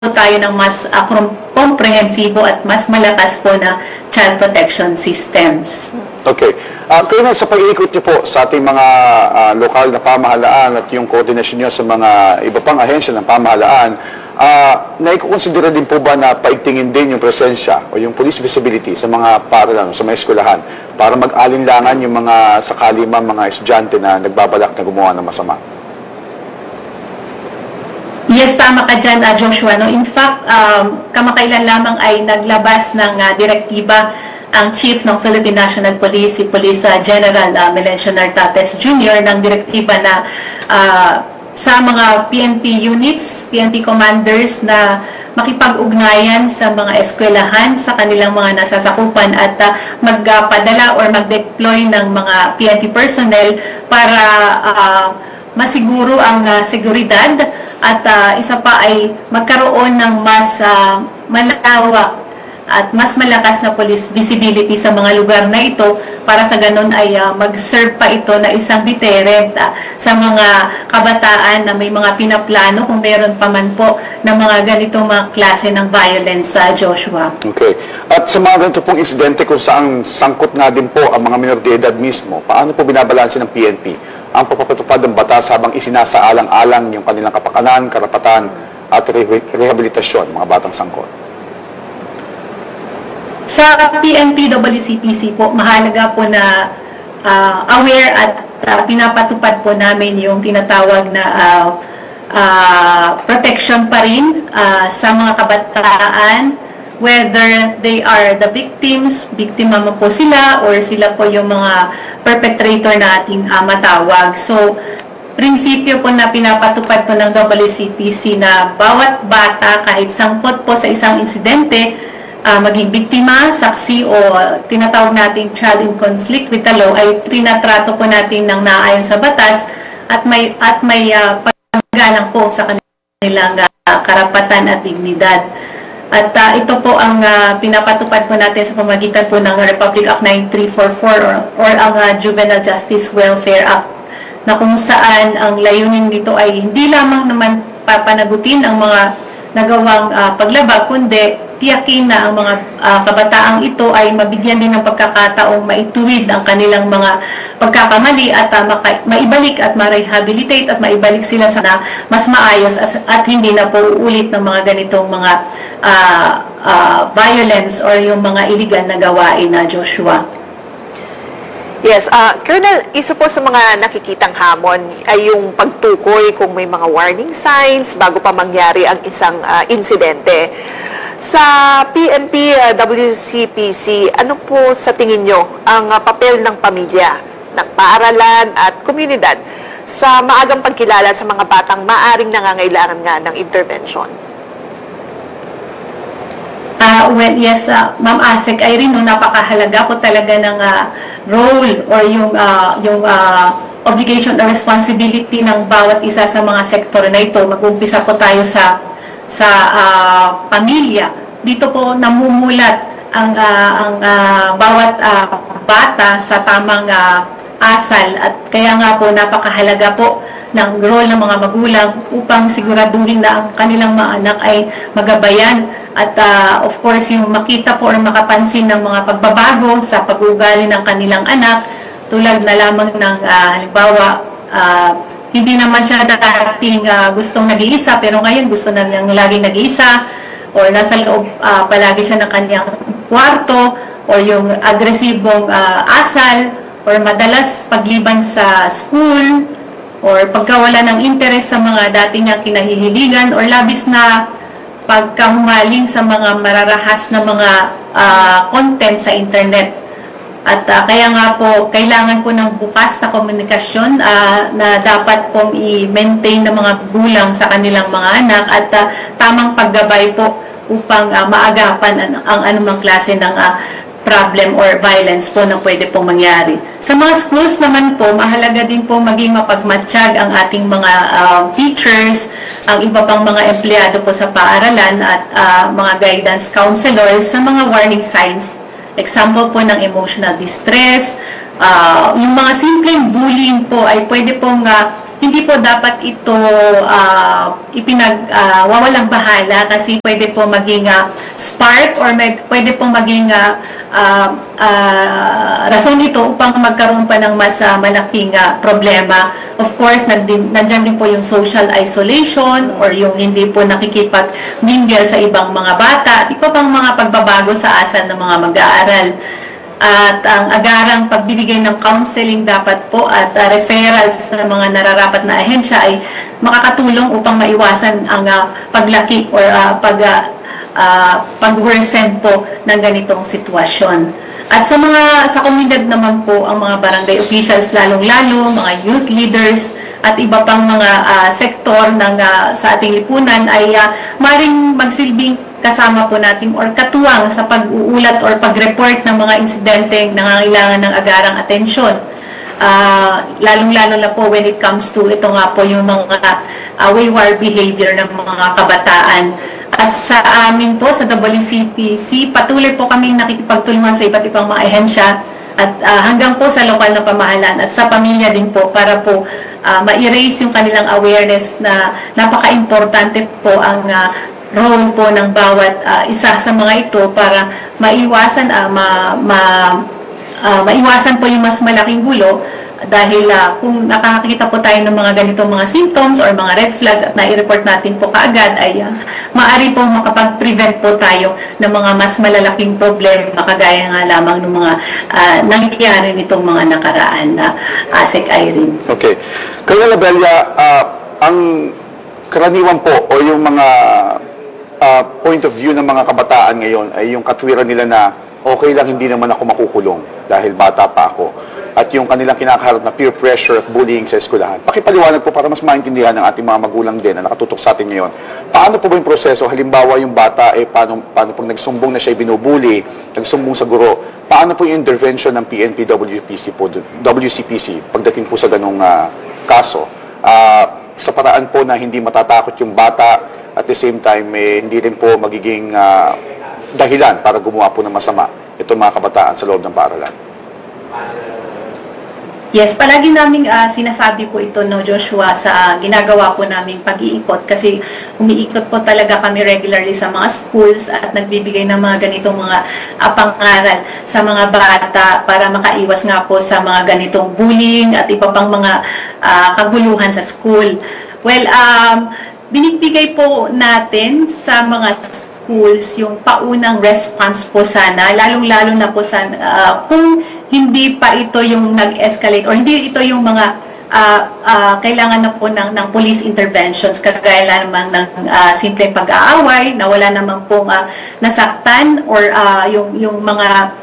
tayo ng mas komprehensibo at mas malakas po na child protection systems. Okay. Colonel, sa pag-iikot niyo po sa ating mga lokal na pamahalaan at yung koordinasyon niyo sa mga iba pang ahensya ng pamahalaan, naikukonsidera din po ba na paigtingin din yung presensya o yung police visibility sa mga paaralan o sa mga eskwelahan para mag-alinlangan yung mga sakali mga estudyante na nagbabalak na gumawa ng masama? Yes, tama ka dyan, Joshua. No? In fact, kamakailan lamang ay naglabas ng direktiba ang Chief ng Philippine National Police, si Police General Melencio Nartates Jr. ng direktiba na sa mga PNP units, PNP commanders na makipag-ugnayan sa mga eskwelahan sa kanilang mga nasasakupan at magpadala or mag-deploy ng mga PNP personnel para masiguro ang seguridad at isa pa ay magkaroon ng mas malawak at mas malakas na police visibility sa mga lugar na ito para sa ganun ay mag-serve pa ito na isang deterrent sa mga kabataan na may mga pinaplano kung meron pa man po ng mga ganitong mga klase ng violence, Joshua. Okay. At sa mga ganito pong insidente kung saan sangkot nga din po ang mga minor de edad mismo, paano po binabalanse ng PNP ang pagpapatupad ng batas habang isinasaalang-alang yung kanilang kapakanan, karapatan at rehabilitasyon mga batang sangkot? Sa PNP WCPC po, mahalaga po na aware at pinapatupad po namin yung tinatawag na protection pa rin sa mga kabataan, whether they are the victims, biktima mo po sila, or sila po yung mga perpetrator na ating matawag. So, prinsipyo po na pinapatupad po ng WCPC na bawat bata, kahit sangkot po sa isang insidente, maging biktima, saksi o tinatawag nating child in conflict with the law, ay trinatrato po natin ng naayon sa batas at may paggalang po sa kanilang karapatan at dignidad. At ito po ang pinapatupad po natin sa pamagitan po ng Republic Act 9344 or ang Juvenile Justice Welfare Act, na kung saan ang layunin nito ay hindi lamang naman papanagutin ang mga nagawang paglabag, kundi tiyakin na ang mga kabataang ito ay mabigyan din ng pagkakataong maituwid ang kanilang mga pagkakamali at maibalik at ma-rehabilitate at maibalik sila sa mas maayos at hindi na po uulit ng mga ganitong mga violence or yung mga illegal na gawain na Joshua. Yes, Colonel, isa po sa mga nakikitang hamon ay yung pagtukoy kung may mga warning signs bago pa mangyari ang isang insidente. Sa PNP, WCPC, ano po sa tingin nyo ang papel ng pamilya, ng paaralan at komunidad sa maagang pagkilala sa mga batang maaring nangangailangan nga ng intervention? Well, yes, Ma'am Asek Irene, napakahalaga po talaga ng role or yung obligation or responsibility ng bawat isa sa mga sektor na ito. Mag-umpisa po tayo sa pamilya. Dito po namumulat ang bawat bata sa tamang asal at kaya nga po napakahalaga po ng role ng mga magulang upang siguraduhin na ang kanilang mga anak ay magabayan at of course yung makita po or makapansin ng mga pagbabago sa pag-uugali ng kanilang anak tulad na lamang ng halimbawa hindi naman siya dating gustong nag-iisa pero ngayon gusto na niyang laging nag-iisa or nasa loob palagi siya ng kanyang kwarto or yung agresibong asal or madalas pagliban sa school or pagkawala ng interest sa mga dati niyang kinahihiligan or labis na pagkahumaling sa mga mararahas na mga content sa internet. At kaya nga po, kailangan po ng bukas na komunikasyon na dapat pong i-maintain ng mga gulang sa kanilang mga anak at tamang paggabay po upang maagapan ang anumang klase ng problem or violence po na pwede pong mangyari. Sa mga schools naman po, mahalaga din po maging mapagmatsyag ang ating mga teachers, ang iba pang mga empleyado po sa paaralan at mga guidance counselors sa mga warning signs. Example po ng emotional distress, yung mga simpleng bullying po ay pwede pong hindi po dapat ito wawalang bahala kasi pwede po maging spark or pwede po maging rason ito upang magkaroon pa ng mas malaking problema. Of course, nandyan din po yung social isolation or yung hindi po nakikipag-mingle sa ibang mga bata at iba pang mga pagbabago sa asal ng mga mag-aaral. At ang agarang pagbibigay ng counseling dapat po at referrals sa mga nararapat na ahensya ay makakatulong upang maiwasan ang paglaki or pag-worsen po ng ganitong sitwasyon. At sa komunidad naman po, ang mga barangay officials, lalong-lalo, mga youth leaders, at iba pang mga sektor sa ating lipunan ay maring magsilbing kasama po natin or katuwang sa pag-uulat or pag-report ng mga insidenteng nangangailangan ng agarang atensyon. Lalong-lalo na po when it comes to ito nga po yung mga wayward behavior ng mga kabataan. At sa amin po, sa WCPC, patuloy po kaming nakikipagtulungan sa iba't ibang mga ahensya at hanggang po sa lokal na pamahalaan at sa pamilya din po para po ma-erase yung kanilang awareness na napaka-importante po ang role po ng bawat isa sa mga ito para maiwasan maiwasan po yung mas malaking gulo dahil kung nakakita po tayo ng mga ganitong mga symptoms or mga red flags at nai-report natin po kaagad ay maaari po makapag-prevent po tayo ng mga mas malalaking problema kagaya nga lamang ng mga nangyayari nitong mga nakaraan na Asek Irene. Okay. Colonel Abella, ang karaniwan po o yung mga point of view ng mga kabataan ngayon ay yung katwiran nila na okay lang, hindi naman ako makukulong dahil bata pa ako. At yung kanilang kinakaharap na peer pressure at bullying sa eskwelahan. Pakipaliwanag po para mas maintindihan ng ating mga magulang din na nakatutok sa atin ngayon. Paano po ba yung proseso? Halimbawa yung bata, paano pag nagsumbong na siya binubuli, nagsumbong sa guro, paano po yung intervention ng PNP WCPC pagdating po sa ganong kaso? Sa paraan po na hindi matatakot yung bata at the same time, hindi rin po magiging dahilan para gumawa po ng masama itong mga kabataan sa loob ng paaralan. Yes, palagi naming sinasabi po ito, no, Joshua, sa ginagawa po naming pag-iikot kasi umiikot po talaga kami regularly sa mga schools at nagbibigay ng mga ganitong mga pangaral sa mga bata para makaiwas nga po sa mga ganitong bullying at iba pang mga kaguluhan sa school. Well, binibigay po natin sa mga schools yung paunang response po sana, lalong-lalo na po sana kung hindi pa ito yung nag-escalate or hindi ito yung mga kailangan na po ng police interventions, kagaya lamang ng simpleng pag-aaway, na wala namang pong nasaktan or yung mga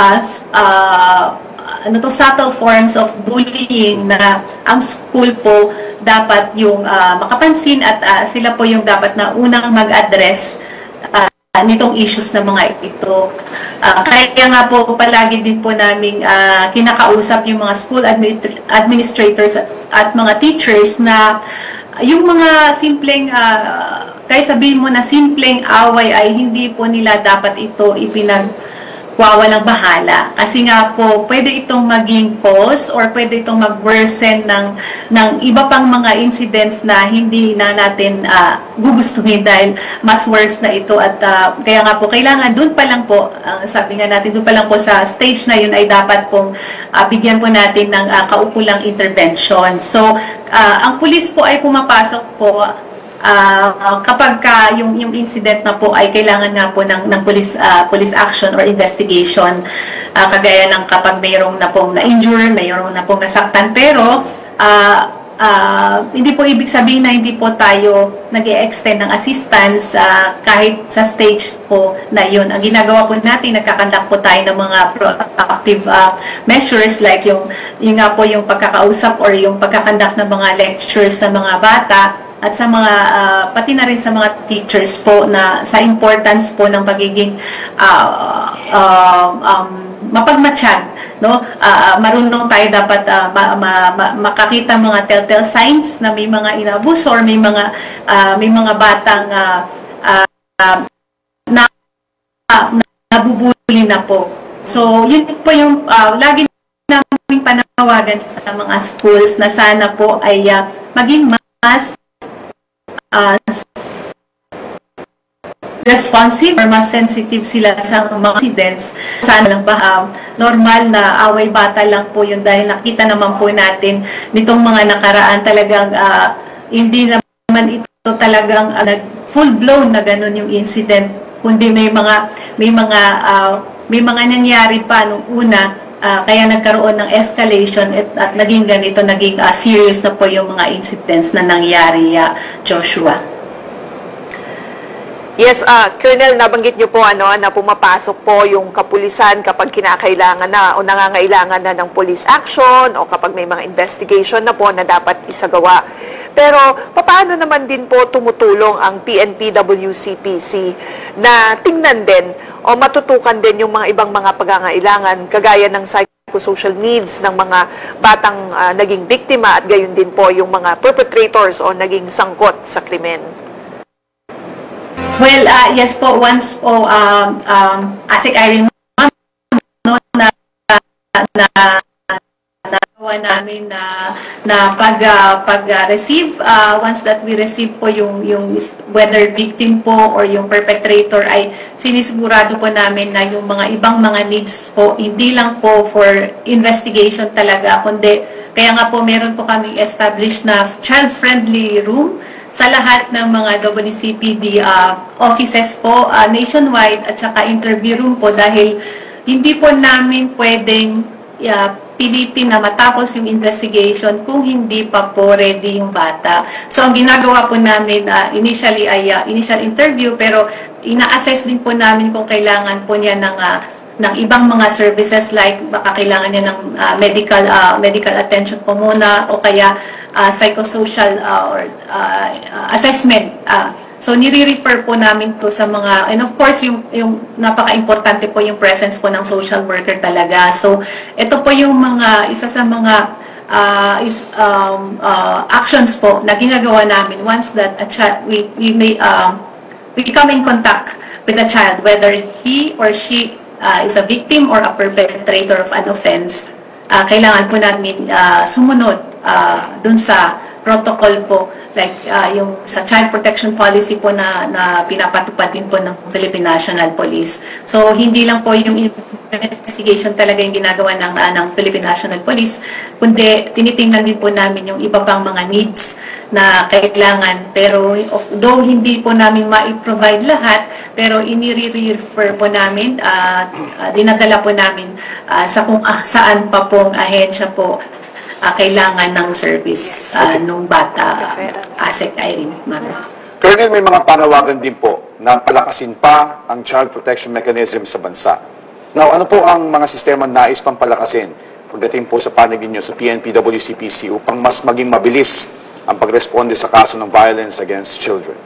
subtle forms of bullying na ang school po dapat yung makapansin at sila po yung dapat na unang mag-address nitong issues na mga ito. Kaya nga po palagi din po namin kinakausap yung mga school administrators at mga teachers na yung mga simpleng kaya sabihin mo na simpleng away ay hindi po nila dapat ito wawalang bahala. Kasi nga po, pwede itong maging cause or pwede itong mag-worsen ng iba pang mga incidents na hindi na natin gugustuhin dahil mas worse na ito. At kaya nga po, kailangan doon pa lang po, sabi nga natin, doon pa lang po sa stage na yun ay dapat pong bigyan po natin ng kaukulang intervention. So, ang pulis po ay pumapasok po kapag yung incident na po ay kailangan nga po ng police action or investigation, kagaya ng kapag mayroong na pong na-injure, mayroong na pong nasaktan, pero hindi po ibig sabihin na hindi po tayo nag-e-extend ng assistance kahit sa stage po na yun. Ang ginagawa po natin, nagkakandak po tayo ng mga proactive measures like yung nga po yung pagkakausap or yung pagkakandak ng mga lectures sa mga bata at sa mga pati na rin sa mga teachers po na sa importance po ng pagiging mapagmatsyag, no? Marunong tayo dapat makakita mga telltale signs na may mga inabuso or may mga batang nabubuli na po. So, yun po yung lagi namin panawagan sa mga schools na sana po ay maging mas uh, responsive or mas sensitive sila sa mga incidents. Sana lang ba normal na away bata lang po yun dahil nakita naman po natin nitong mga nakaraan talagang hindi naman ito talagang full blown na ganun yung incident, kundi may mga nangyari pa nung una, kaya nagkaroon ng escalation at naging ganito, naging serious na po yung mga incidents na nangyari, Joshua. Yes, Colonel, nabanggit niyo po na pumapasok po yung kapulisan kapag kinakailangan na o nangangailangan na ng police action o kapag may mga investigation na po na dapat isagawa. Pero paano naman din po tumutulong ang PNP-WCPC na tingnan din o matutukan din yung mga ibang mga pangangailangan kagaya ng psychosocial needs ng mga batang naging biktima at gayon din po yung mga perpetrators o naging sangkot sa krimen? Well, yes po, once po, as I remember, no, nagawa namin na pag-receive, once that we receive po yung whether victim po or yung perpetrator, ay sinisigurado po namin na yung mga ibang mga needs po, hindi lang po for investigation talaga, kundi, kaya nga po meron po kaming established na child-friendly room sa lahat ng mga WCPD offices po nationwide at saka interview room po dahil hindi po namin pwedeng pilitin na matapos yung investigation kung hindi pa po ready yung bata. So ang ginagawa po namin initially ay initial interview, pero ina-assess din po namin kung kailangan po niya ng ibang mga services, like baka kailangan niya ng medical attention po muna o kaya psychosocial or assessment. So nire-refer po namin to sa mga, and of course yung napaka-importante po yung presence po ng social worker talaga. So ito po yung isa sa mga actions po na ginagawa namin once that a child, we come in contact with a child, whether he or she is a victim or a perpetrator of an offense. Kailangan po namin sumunod dun sa protocol po, like yung sa child protection policy po na pinapatupad din po ng Philippine National Police. So hindi lang po yung investigation talaga yung ginagawa ng Philippine National Police, kundi tinitingnan din po namin yung iba pang mga needs na kailangan. Pero though hindi po namin ma-provide lahat, pero inire-refer po namin, dinadala po namin sa kung saan pa pong ahensya po kailangan ng service nung bata, ASEC Irene. Colonel, may mga panawagan din po na palakasin pa ang child protection mechanism sa bansa. Now, ano po ang mga sistema nais pang palakasin pagdating po sa panig ninyo sa PNP-WCPC upang mas maging mabilis ang pagresponde sa kaso ng violence against children?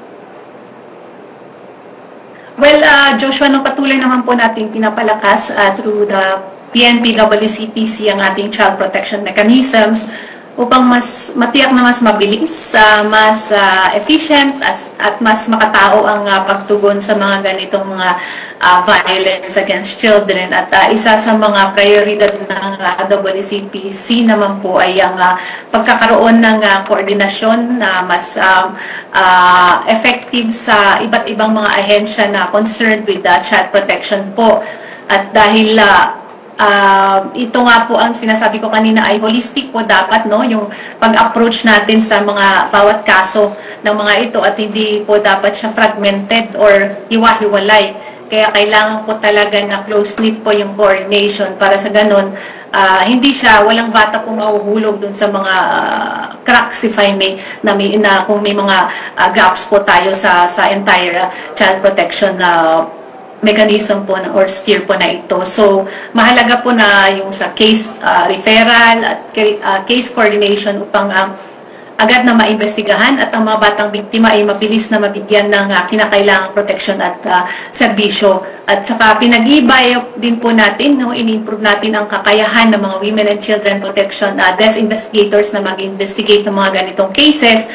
Well, Joshua, patuloy naman po natin pinapalakas through the PNP-WCPC ang ating child protection mechanisms upang mas matiyak na mas mabilis, mas efficient at mas makatao ang pagtugon sa mga ganitong mga violence against children. At isa sa mga prioridad ng WCPC naman po ay ang pagkakaroon ng koordinasyon na mas effective sa iba't ibang mga ahensya na concerned with child protection po. At dahil ito nga po ang sinasabi ko kanina ay holistic po dapat, no, yung pag-approach natin sa mga bawat kaso ng mga ito, at hindi po dapat siya fragmented or hiwa-hiwalay. Kaya kailangan po talaga na close-knit po yung coordination para sa ganun, hindi siya, walang bata po mahuhulog dun sa mga cracks, if I may, na kung may mga gaps po tayo sa entire child protection mechanism po or sphere po na ito. So, mahalaga po na yung sa case referral at case coordination upang agad na maimbestigahan at ang mga batang biktima ay mabilis na mabigyan ng kinakailangang protection at serbisyo. At saka pinag-ibay din po natin, no, in-improve natin ang kakayahan ng mga women and children protection desk investigators na mag-investigate ng mga ganitong cases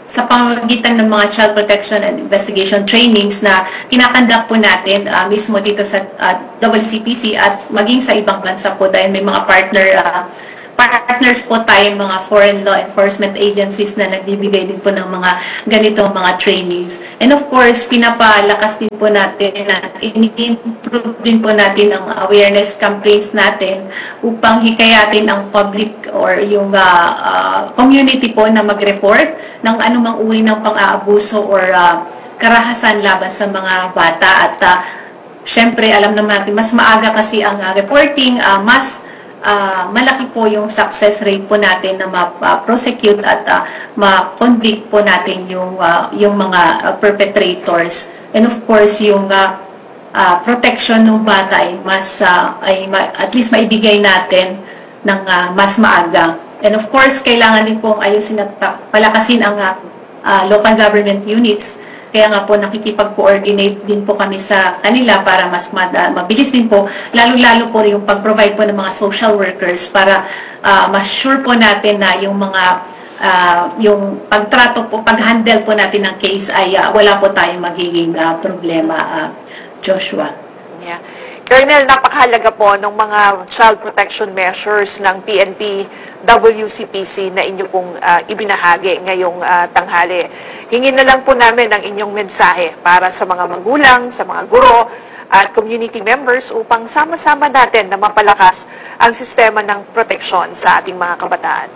sa pamamagitan ng mga child protection and investigation trainings na kinakandak po natin mismo dito sa WCPC at maging sa ibang bansa po dahil may mga partners po tayo, mga foreign law enforcement agencies na nagbibigay din po ng mga ganitong mga trainings. And of course, pinapalakas din po natin at ini-improve din po natin ang awareness campaigns natin upang hikayatin ang public or yung community po na mag-report ng anumang uri ng pang-aabuso or karahasan laban sa mga bata. At syempre, alam naman natin, mas maaga kasi ang reporting, mas malaki po yung success rate po natin na ma-prosecute at ma-convict po natin yung mga perpetrators. And of course, yung protection ng bata ay at least maibigay natin ng mas maaga. And of course, kailangan din pong ayusin at palakasin ang local government units. Kaya nga po nakikipag-coordinate din po kami sa kanila para mas mabilis din po, lalo-lalo po yung pag-provide po ng mga social workers para mas sure po natin na yung mga yung pagtrato po, pag-handle po natin ng case ay wala po tayong magiging problema, Joshua. Yeah. Colonel, napakahalaga po ng mga child protection measures ng PNP WCPC na inyo pong ibinahagi ngayong tanghali. Hingin na lang po namin ang inyong mensahe para sa mga magulang, sa mga guro at community members upang sama-sama natin na mapalakas ang sistema ng proteksyon sa ating mga kabataan.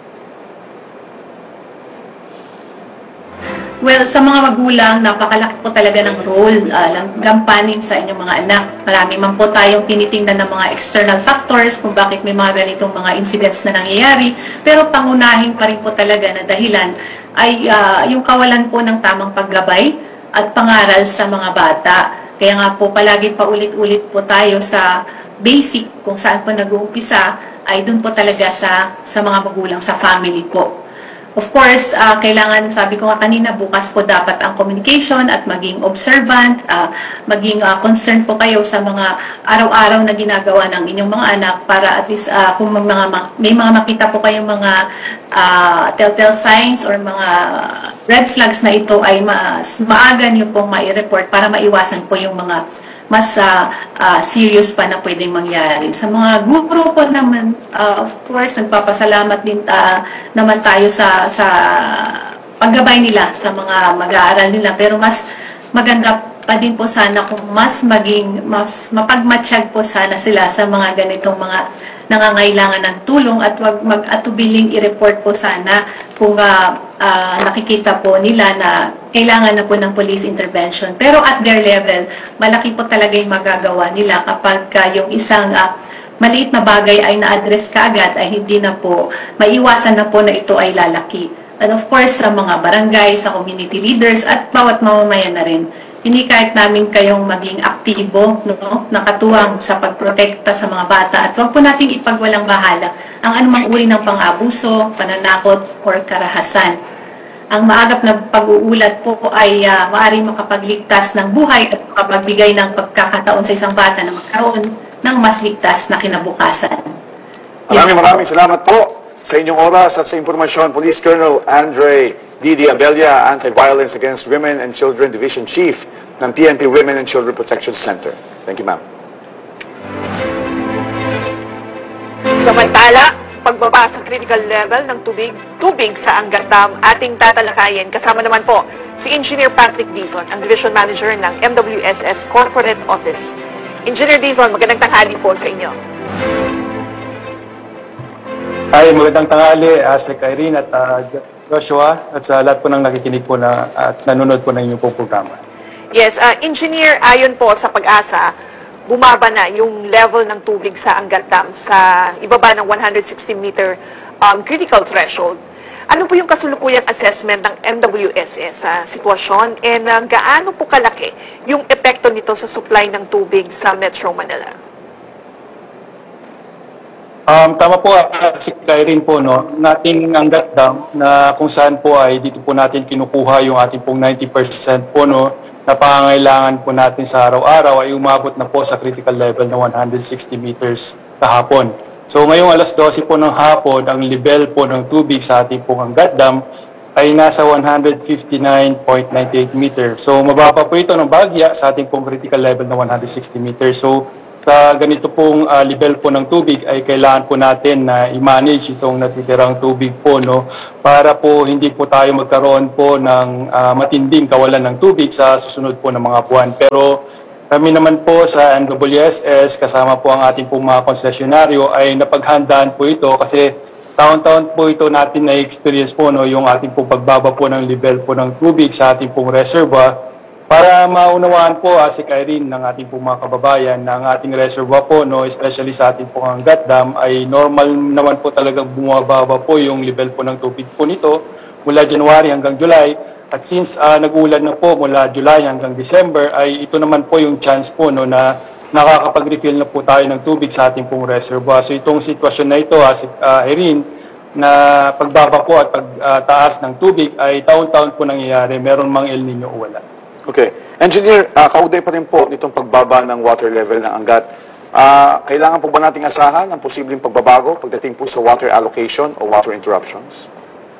Well, sa mga magulang, napakalaki po talaga ng role ng gampanin sa inyong mga anak. Marami man po tayong tinitingnan ng mga external factors kung bakit may mga ganitong mga incidents na nangyayari. Pero pangunahin pa rin po talaga na dahilan ay yung kawalan po ng tamang paggabay at pangaral sa mga bata. Kaya nga po palagi pa ulit-ulit po tayo sa basic kung saan po nag-uumpisa ay dun po talaga sa mga magulang, sa family po. Of course, kailangan, sabi ko nga kanina, bukas po dapat ang communication at maging observant, maging concerned po kayo sa mga araw-araw na ginagawa ng inyong mga anak para at least kung may mga makita po kayong mga telltale signs or mga red flags na ito ay mas maaga niyo pong mai-report para maiwasan po yung mga mas serious pa na pwedeng mangyari. Sa mga guro po naman, of course, nagpapasalamat din naman tayo sa paggabay nila sa mga mag-aaral nila. Pero mas maganda pa din po sana kung mas mapagmatsyag po sana sila sa mga ganitong mga nangangailangan ng tulong at wag mag-atubiling i-report po sana kung nakikita po nila na kailangan na po ng police intervention. Pero at their level, malaki po talaga yung magagawa nila kapag yung isang maliit na bagay ay na-address kaagad ay hindi na po, maiwasan na po na ito ay lalaki. And of course, sa mga barangay, sa community leaders at bawat mamamayan na rin. Hindi kahit namin kayong maging aktibo, nakatuwang sa pagprotekta sa mga bata at huwag po nating ipagwalang bahala ang anumang uri ng pang-abuso, pananakot, or karahasan. Ang maagap na pag-uulat po ay maaaring makapagligtas ng buhay at makapagbigay ng pagkakataon sa isang bata na magkaroon ng mas ligtas na kinabukasan. Maraming salamat po sa inyong oras at sa impormasyon. Police Colonel Andre Didi Abella, Anti-Violence Against Women and Children Division Chief ng PNP Women and Children Protection Center. Thank you, ma'am. Samantala, pagbaba sa critical level ng tubig sa Angat Dam, ating tatalakayin. Kasama naman po si Engineer Patrick Dizon, ang Division Manager ng MWSS Corporate Office. Engineer Dizon, magandang tanghali po sa inyo. Hi, magandang tanghali, Sec Irene at Joshua at sa lahat po ng nakikinig po at nanonood po ng inyong pong programa. Yes, Engineer, ayon po sa Pag-asa, bumaba na yung level ng tubig sa Angat Dam sa ibaba ng 160-meter critical threshold. Ano po yung kasulukuyang assessment ng MWSS sa sitwasyon and gaano po kalaki yung epekto nito sa supply ng tubig sa Metro Manila? Tama po, si Irene po, no, nating Angat Dam na kung saan po ay dito po natin kinukuha yung ating pong 90% po, no, na pangangailangan po natin sa araw-araw ay umabot na po sa critical level na 160 meters kahapon. So ngayong alas 12 po ng hapon, ang level po ng tubig sa ating pong Angat Dam ay nasa 159.98 meter. So mababa po ito ng bahagya sa ating pong critical level na 160 meter. So sa ganito pong level po ng tubig ay kailangan po natin na i-manage itong natitirang tubig po, no, para po hindi po tayo magkaroon po ng matinding kawalan ng tubig sa susunod po ng mga buwan. Pero kami naman po sa NWSS, kasama po ang ating pong mga konsesyonaryo, ay napaghandaan po ito kasi taon-taon po ito natin na-experience po, no, yung ating pong pagbaba po ng level po ng tubig sa ating pong reservoir para maunawaan po, si Irene, ng ating pong mga kababayan na ang ating reservoir po, no, especially sa ating pong Angat Dam, ay normal naman po talagang bumababa po yung level po ng tubig po nito mula January hanggang July. At since nag-ulan na po mula July hanggang December, ay ito naman po yung chance po, no, na nakakapag-refill na po tayo ng tubig sa ating pong reservoir. So itong sitwasyon na ito, Irene, na pagbaba po at pagtaas ng tubig ay taon-taon po nangyayari. Meron mang El Nino o wala. Okay. Engineer, kaugnay pa rin po nitong pagbaba ng water level ng Angat. Kailangan po ba nating asahan ang posibleng pagbabago pagdating po sa water allocation o water interruptions?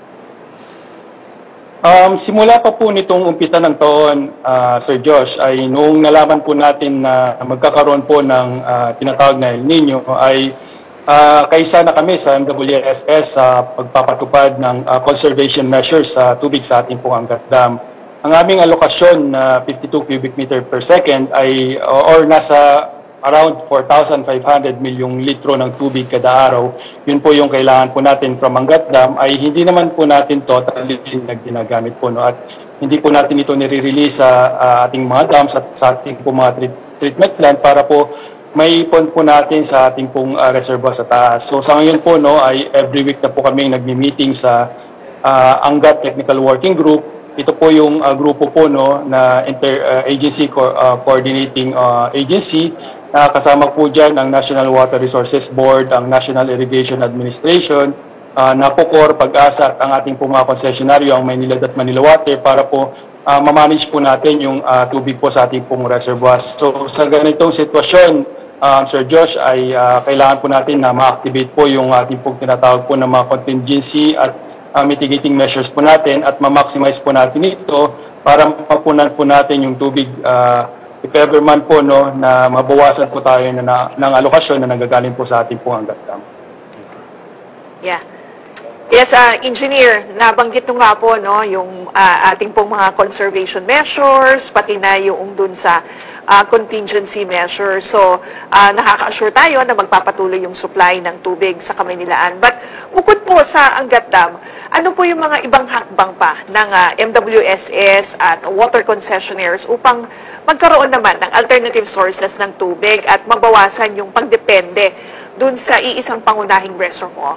Simula pa po nitong umpisa ng taon, Sir Josh, ay noong nalaman po natin na magkakaroon po ng tinatawag na El Nino, ay kaisa na kami sa MWSS sa pagpapatupad ng conservation measures sa tubig sa ating pong Angat Dam. Ang aming alokasyon na 52 cubic meter per second ay or nasa around 4,500 milyong litro ng tubig kada araw. Yun po yung kailangan po natin from Angat Dam, ay hindi naman po natin totally ginagamit po, no? At hindi po natin ito nire-release sa ating mga dams at sa ating po mga treatment plant para po may ipon po natin sa ating pong reservoir sa taas. So sa ngayon po, no, ay every week na po kami nagmi-meeting sa Angat Technical Working Group. Ito po yung grupo po, no, na inter-agency coordinating agency. Kasama po dyan ang National Water Resources Board, ang National Irrigation Administration, NAPOCOR, Pag-asa at ang ating po mga konsesyonaryo, ang Maynilad at Manila Water, para po mamanage po natin yung tubig po sa ating pong reservoirs. So sa ganitong sitwasyon, Sir Josh, ay kailangan po natin na ma-activate po yung ating pong tinatawag po ng mga contingency at mitigating measures po natin at ma-maximize po natin ito para mapunan po natin yung tubig if ever man po, no, na mabawasan po tayo ng alokasyon na nagagaling po sa ating pong Angat Dam. Yeah. Yes, Engineer, nabanggit nyo nga po, no, yung ating pong mga conservation measures, pati na yung dun sa contingency measures. So, nakaka-assure tayo na magpapatuloy yung supply ng tubig sa Kamaynilaan. But, bukod po sa Angat Dam, ano po yung mga ibang hakbang pa ng MWSS at water concessionaires upang magkaroon naman ng alternative sources ng tubig at mabawasan yung pagdepende dun sa iisang pangunahing reservoir?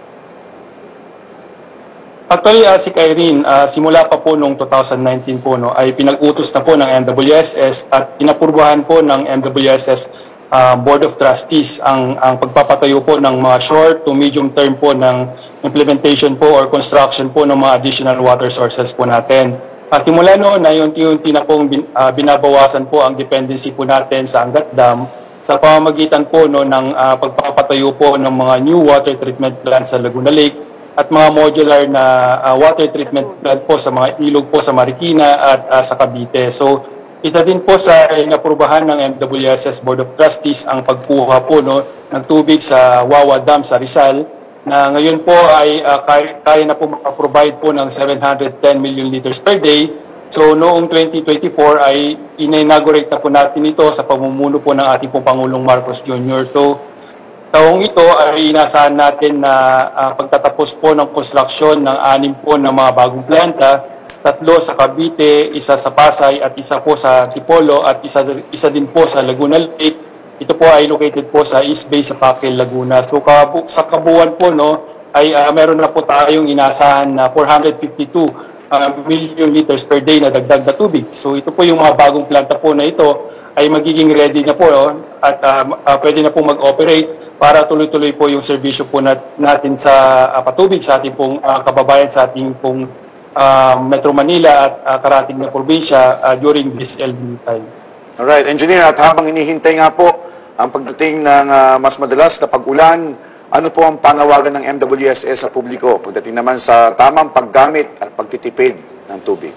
Actually, si Irene, simula pa po noong 2019 po, no, ay pinag-utos na po ng MWSS at inapurbahan po ng MWSS Board of Trustees ang pagpapatayo po ng mga short to medium term po ng implementation po or construction po ng mga additional water sources po natin. At simula noon ay unti-unti na pong binabawasan po ang dependency po natin sa Angat Dam sa pamamagitan po, no, ng pagpapatayo po ng mga new water treatment plants sa Laguna Lake at mga modular na water treatment plant po sa mga ilog po sa Marikina at sa Cavite. So, ito din po sa inaprubahan ng MWSS Board of Trustees ang pagkuha po, no, ng tubig sa Wawa Dam sa Rizal na ngayon po ay kaya na po makaprovide po ng 710 million liters per day. So, noong 2024 ay inaugurate na po natin ito sa pamumuno po ng ating pong Pangulong Marcos Jr. So, taong ito ay inasahan natin na pagtatapos po ng construction ng 6 po ng mga bagong planta, 3 sa Cavite, 1 sa Pasay at 1 po sa Tipolo at isa din po sa Laguna Lake. Ito po ay located po sa East Bay sa Paquil, Laguna. So sa kabuuan po, no, ay meron na po tayong inasahan na 452 million liters per day na dagdag na tubig. So ito po yung mga bagong planta po na ito ay magiging ready na po, no, at pwede na po mag-operate para tuloy-tuloy po yung serbisyo po natin sa patubig sa ating pong kababayan sa ating pong Metro Manila at karating na probinsya during this LB time. Alright, Engineer, at habang inihintay nga po ang pagdating ng mas madalas na pag-ulan ano po ang panawagan ng MWSS sa publiko pagdating naman sa tamang paggamit at pagtitipid ng tubig?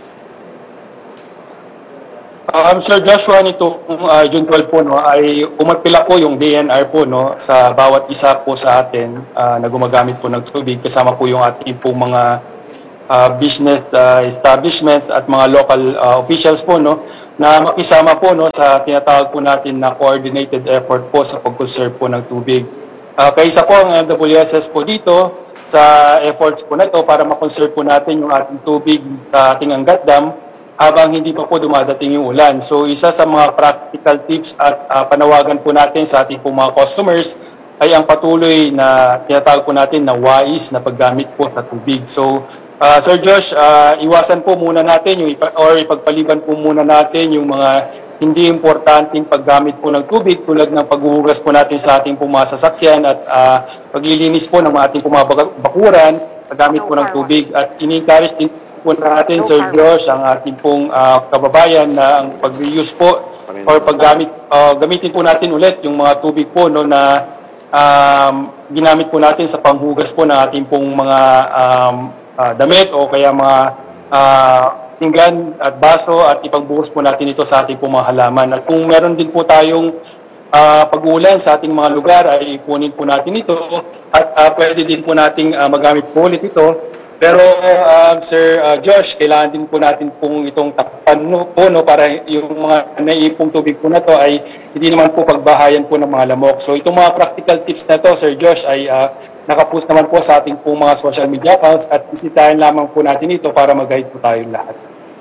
Sir Joshua, nitong June 12 po, no, ay umapila po yung DNR po, no, sa bawat isa po sa atin na gumagamit po ng tubig, kasama po yung ating po mga business establishments at mga local officials po, no, na makisama po, no, sa tinatawag po natin na coordinated effort po sa pag-conserve po ng tubig. Kaisa po ang MWSS po dito sa efforts po na ito para ma-conserve po natin yung ating tubig sa ating Angat Dam habang hindi pa po dumadating yung ulan. So isa sa mga practical tips at panawagan po natin sa ating po mga customers ay ang patuloy na tinatawag po natin na wais na paggamit po sa tubig. So Sir Josh, iwasan po muna natin yung ipagpaliban po muna natin yung mga hindi importanteng paggamit po ng tubig tulad ng paghuhugas po natin sa ating po mga sasakyan at paglilinis po ng ating po mga bakuran paggamit po ng tubig. At ini-encourage din po natin, Sir Josh, ang ating pong kababayan na ang pag-reuse po or gamitin po natin ulit yung mga tubig po, no, na ginamit po natin sa panghugas po ng ating pong mga damit o kaya mga pinggan at baso at ipagbuhos po natin ito sa ating pong mga halaman. At kung meron din po tayong pag-uulan sa ating mga lugar ay ipunin po natin ito at pwede din po nating magamit po ulit ito. Pero Sir Josh, kailangan din po natin pong itong takpan po, no, para yung mga naiipong tubig po na to ay hindi naman po pagbahayan po ng mga lamok. So itong mga practical tips na to, Sir Josh, ay nakapost naman po sa ating pong mga social media accounts at bisitahin lamang po natin ito para mag-guide po tayong lahat.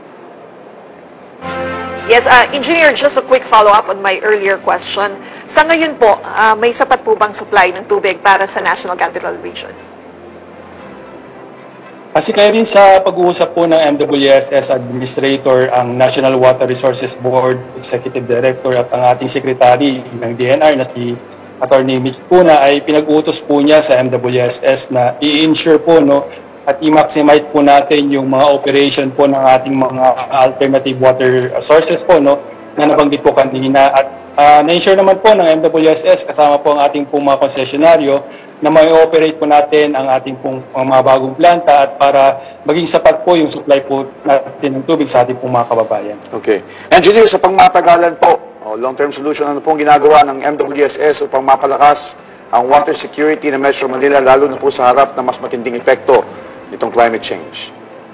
Yes, Engineer, just a quick follow-up on my earlier question. Sa ngayon po, may sapat po bang supply ng tubig para sa National Capital Region? Kasi kaya rin sa pag-uusap po ng MWSS Administrator, ang National Water Resources Board Executive Director at ang ating Secretary ng DNR na si Attorney Mitch Puna ay pinag-utos po niya sa MWSS na i-ensure po, no, at i-maximize po natin yung mga operation po ng ating mga alternative water sources po, no, na nabanggit po kanina. At na-ensure naman po ng MWSS kasama po ang ating pong mga konsesyonaryo na may operate po natin ang ating pong mga bagong planta at para maging sapat po yung supply po natin ng tubig sa ating pong mga kababayan. Okay. Engineer, sa pangmatagalan po, long-term solution, ano pong ginagawa ng MWSS upang mapalakas ang water security ng Metro Manila, lalo na po sa harap ng mas matinding epekto nitong climate change?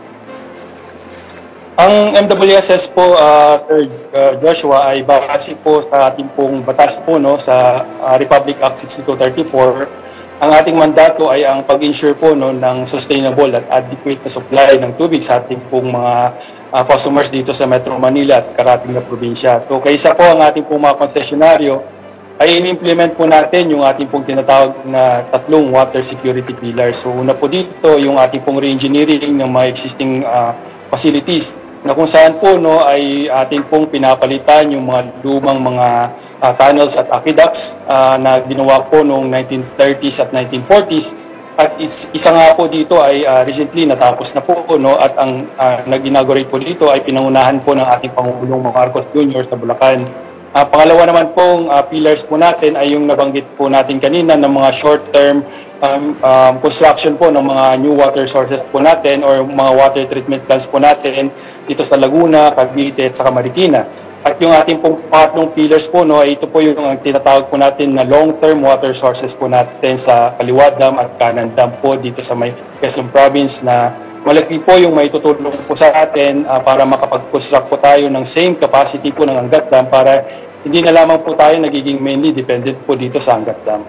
Ang MWSS po, Sir Joshua, ay base po sa ating pong batas po, no, sa Republic Act 6234. Ang ating mandato ay ang pag-ensure po, no, ng sustainable at adequate na supply ng tubig sa ating pong mga customers dito sa Metro Manila at karating na probinsya. So kaysa po ang ating pong mga konsesyonaryo ay in-implement po natin yung ating pong tinatawag na tatlong water security pillars. So una po dito yung ating pong re-engineering ng mga existing facilities na kung saan po, no, ay atin pong pinapalitan yung mga lumang mga tunnels at aqueducts na ginawa po noong 1930s at 1940s. At isa nga po dito ay recently natapos na po, no, at ang nag-inaugurate po dito ay pinangunahan po ng ating Pangulong Marcos Jr. sa Bulacan. Pangalawa naman pong pillars po natin ay yung nabanggit po natin kanina ng mga short-term construction po ng mga new water sources po natin or mga water treatment plants po natin dito sa Laguna, Cavite at sa Marikina. At yung ating pong pangatlong pillars po, no, ay ito po yung tinatawag po natin na long-term water sources po natin sa Kaliwa Dam at Kanan Dam po dito sa may Quezon Province na malaki po yung maitutulong po sa atin para makapag-construct po tayo ng same capacity po ng Angat Dam para hindi na lamang po tayo nagiging mainly dependent po dito sa Angat Dam.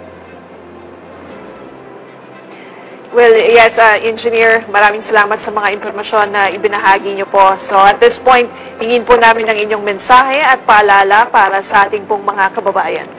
Well, yes, Engineer, maraming salamat sa mga impormasyon na ibinahagi niyo po. So at this point, hingin po namin ang inyong mensahe at paalala para sa ating pong mga kababayan.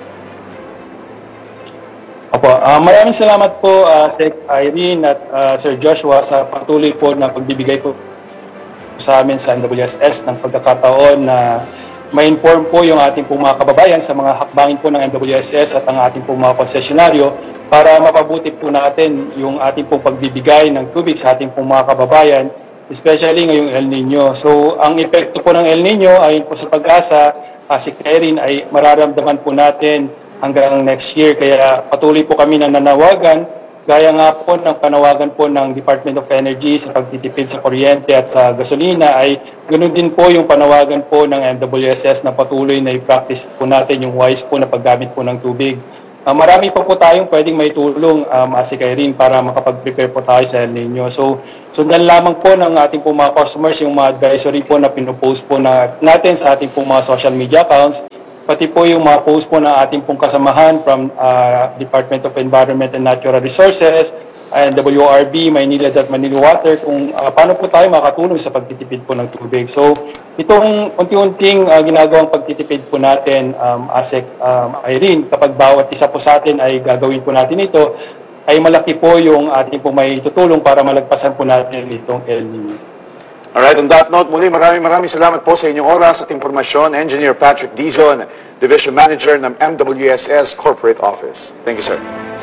Opo, maraming salamat po Sec Irene at Sir Joshua sa patuloy po na pagbibigay po sa amin sa MWSS ng pagkakataon na ma-inform po yung ating pong mga kababayan sa mga hakbangin po ng MWSS at ang ating pong mga konsesyonaryo para mapabuti po natin yung ating pong pagbibigay ng tubig sa ating pong mga kababayan, especially ngayong El Nino. So, ang epekto po ng El Nino ay po sa Pag-asa, si Karen, ay mararamdaman po natin hanggang next year. Kaya patuloy po kami na nanawagan, gaya nga po ng panawagan po ng Department of Energy sa pagtitipid sa kuryente at sa gasolina, ay ganoon din po yung panawagan po ng MWSS na patuloy na i-practice po natin yung wise po na paggamit po ng tubig. Marami pa po tayong pwedeng maitulong, Asik Irene, para makapag-prepare po tayo sa El Nino. So, sundan lamang po ng ating po mga customers yung mga advisory po na pinupost po natin sa ating po mga social media accounts, pati po yung mga post po ng ating pong kasamahan from Department of Environment and Natural Resources, and WRB, Maynilad at Manila Water, kung paano po tayo makatulong sa pagtitipid po ng tubig. So, itong unti-unting ginagawang pagtitipid po natin, Asik Irene, kapag bawat isa po sa atin ay gagawin po natin ito, ay malaki po yung ating po may tutulong para malagpasan po natin itong El Nino. Alright, on that note, muli maraming salamat po sa inyong oras at impormasyon. Engineer Patrick Dizon, Division Manager ng MWSS Corporate Office. Thank you, sir.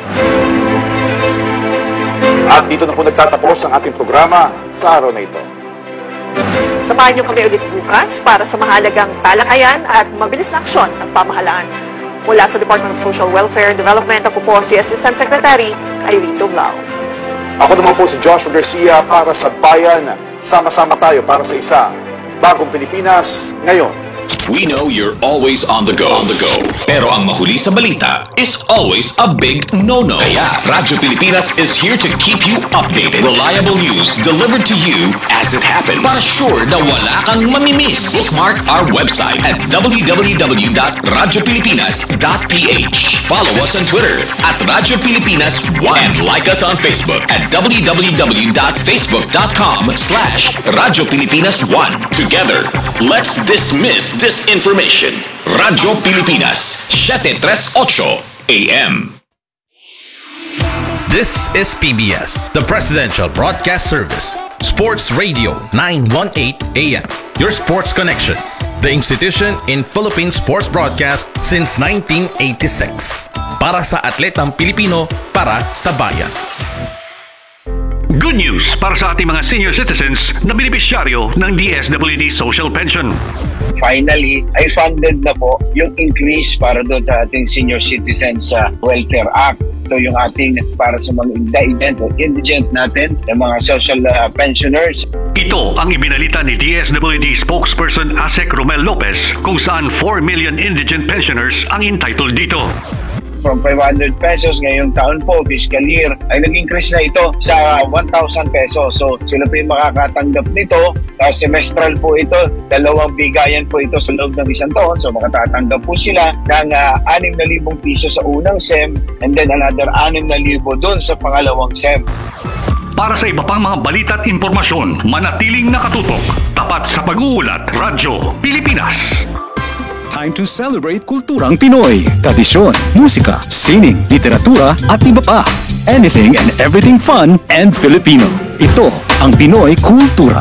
At dito na po nagtatapos ang ating programa sa araw na ito. Samahan niyo kami ulit bukas para sa mahalagang talakayan at mabilis na aksyon ng pamahalaan. Mula sa Department of Social Welfare and Development, ako po si Assistant Secretary Irene Tublao. Ako naman po si Joshua Garcia para sa Bayan. Sama-sama tayo para sa isa. Bagong Pilipinas, ngayon. We know you're always on the go. Pero ang mahuli sa balita is always a big no-no. Kaya Radyo Pilipinas is here to keep you updated. Reliable news delivered to you as it happens. Para sure na wala kang mamimiss. Bookmark our website at www.radiopilipinas.ph. Follow us on Twitter at Radyo Pilipinas 1 and like us on Facebook at www.facebook.com/Radyo Pilipinas 1. Together, let's dismiss disinformation. Radyo Pilipinas, 738 AM. This is PBS, the Presidential Broadcast Service. Sports Radio 918 AM. Your sports connection. The institution in Philippine sports broadcast since 1986. Para sa atletang Pilipino, para sa bayan. Good news para sa ating mga senior citizens na benepisyaryo ng DSWD Social Pension. Finally, ay funded na po yung increase para doon sa ating Senior Citizens Welfare Act. Ito yung ating para sa mga indigent natin, yung mga social pensioners. Ito ang ibinalita ni DSWD spokesperson Asek Romel Lopez kung saan 4 million indigent pensioners ang entitled dito. From 500 pesos ngayong taon po, fiscal year, ay nag-increase na ito sa 1,000 pesos. So sila po yung makakatanggap nito. Semestral po ito, 2 bigayan po ito sa loob ng isang taon. So makatatanggap po sila ng 6,000 piso sa unang SEM and then another 6,000 doon sa pangalawang SEM. Para sa iba pang mga balita at impormasyon, manatiling nakatutok. Tapat sa pag-uulat, Radyo Pilipinas. Time to celebrate kulturang Pinoy, tradisyon, musika, sining, literatura at iba pa. Anything and everything fun and Filipino. Ito ang Pinoy Kultura.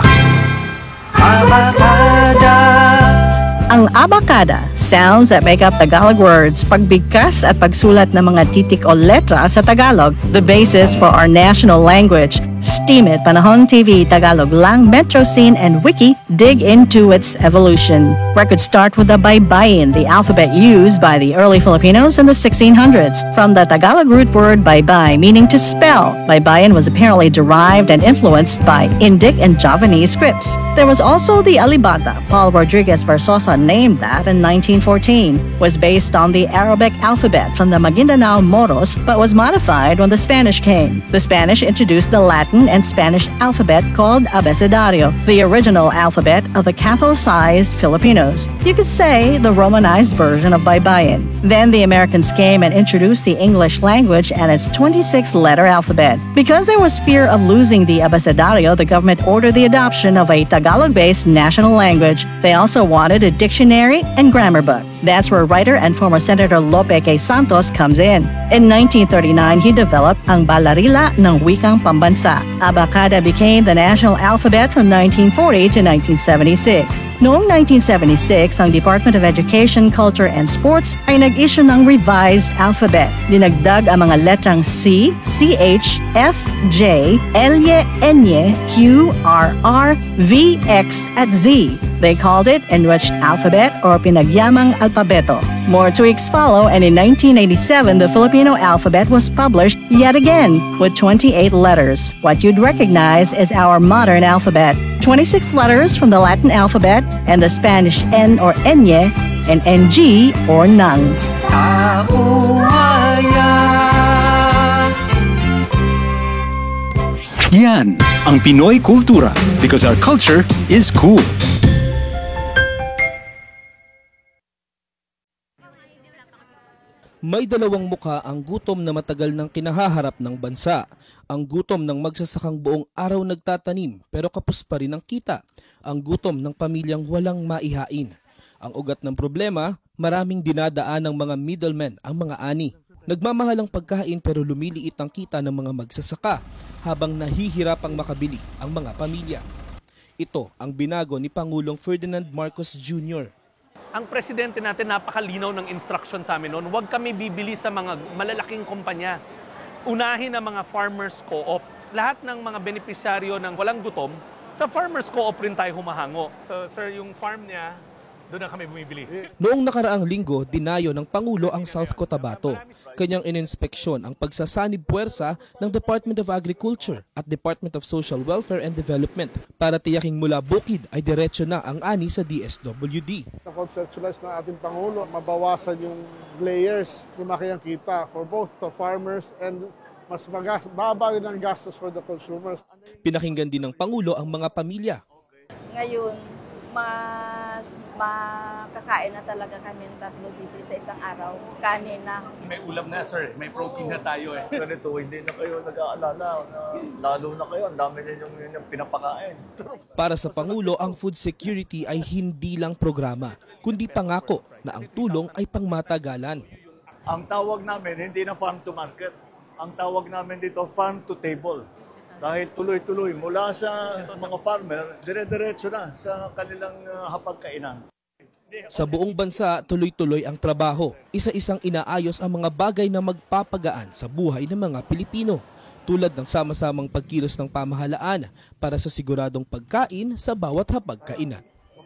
Ang abacada, sounds that make up Tagalog words, pagbigkas at pagsulat ng mga titik o letra sa Tagalog, the basis for our national language. Steam It, Panahon TV, Tagalog Lang, Metro Scene, and Wiki dig into its evolution. Records start with the baybayin, the alphabet used by the early Filipinos in the 1600s. From the Tagalog root word baybay, meaning to spell, baybayin was apparently derived and influenced by Indic and Javanese scripts. There was also the alibata. Paul Rodriguez Versosa named that in 1914. Was based on the Arabic alphabet from the Maguindanao Moros, but was modified when the Spanish came. The Spanish introduced the Latin and Spanish alphabet called abecedario, the original alphabet of the Catholicized Filipinos. You could say the Romanized version of baybayin. Then the Americans came and introduced the English language and its 26-letter alphabet. Because there was fear of losing the abecedario, the government ordered the adoption of a Tagalog-based national language. They also wanted a dictionary and grammar book. That's where writer and former Senator Lope K. Santos comes in. In 1939, he developed ang Balarila ng Wikang Pambansa. Abacada became the national alphabet from 1940 to 1976. Noong 1976, ang Department of Education, Culture, and Sports ay nag-issue ng revised alphabet. Dinagdag ang mga letrang C, CH, F, J, L, N, Q, R, V, X, at Z. They called it Enriched Alphabet or Pinagyamang Alpabeto. More tweaks follow, and in 1997, the Filipino alphabet was published yet again with 28 letters. What you'd recognize is our modern alphabet. 26 letters from the Latin alphabet and the Spanish N or Enye and NG or Nang. Yan ang Pinoy Kultura because our culture is cool. May dalawang mukha ang gutom na matagal nang kinahaharap ng bansa. Ang gutom ng magsasakang buong araw nagtatanim pero kapos pa rin ang kita. Ang gutom ng pamilyang walang maihain. Ang ugat ng problema, maraming dinadaan ng mga middlemen ang mga ani. Nagmamahal ang pagkain pero lumiliit ang kita ng mga magsasaka habang nahihirapang makabili ang mga pamilya. Ito ang binago ni Pangulong Ferdinand Marcos Jr. Ang presidente natin napakalinaw ng instruction sa amin noon, huwag kami bibili sa mga malalaking kumpanya. Unahin ang mga farmers co-op. Lahat ng mga benepisyaryo ng walang gutom, sa farmers co-op rin tayo humahango. So sir, yung farm niya, doon na kami bumibili. Noong nakaraang linggo, dinayo ng Pangulo ang South Cotabato. Kanyang ininspeksyon ang pagsasanib puwersa ng Department of Agriculture at Department of Social Welfare and Development para tiyaking mula bukid ay diretso na ang ani sa DSWD. Na-conceptualize ng ating Pangulo, mabawasan yung layers, lumaki ang kita for both the farmers and mas baba din ang gastos for the consumers. Pinakinggan din ng Pangulo ang mga pamilya. Ngayon, mas makakain na talaga kami ng 3 beses sa isang araw. Kanin na. May ulam na sir, may protein na tayo eh. Ganito, hindi na kayo nag-aalala na lalo na kayo, ang dami ninyong pinapakain. Para sa Pangulo, ang food security ay hindi lang programa, kundi pangako na ang tulong ay pangmatagalan. Ang tawag namin, hindi na farm to market. Ang tawag namin dito, farm to table. Dahil tuloy-tuloy mula sa mga farmer, dire-diretso na sa kanilang hapagkainan. Sa buong bansa, tuloy-tuloy ang trabaho. Isa-isang inaayos ang mga bagay na magpapagaan sa buhay ng mga Pilipino. Tulad ng sama-samang pagkilos ng pamahalaan para sa siguradong pagkain sa bawat hapagkainan.